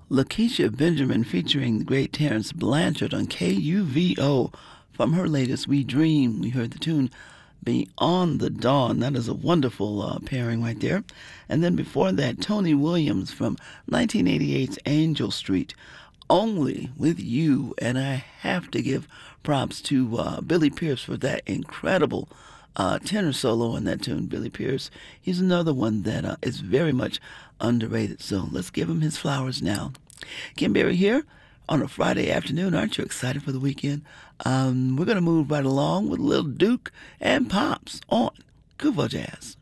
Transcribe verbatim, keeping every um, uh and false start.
Lakeisha Benjamin featuring the great Terrence Blanchard on K U V O from her latest We Dream. We heard the tune Beyond the Dawn. That is a wonderful uh, pairing right there. And then before that, Tony Williams from nineteen eighty-eight's Angel Street, Only with You. And I have to give props to uh, Billy Pierce for that incredible uh, tenor solo on that tune. Billy Pierce, he's another one that uh, is very much underrated. So let's give him his flowers now. Kim Berry here on a Friday afternoon. Aren't you excited for the weekend? Um, we're going to move right along with Lil Duke and Pops on Kuvo Jazz.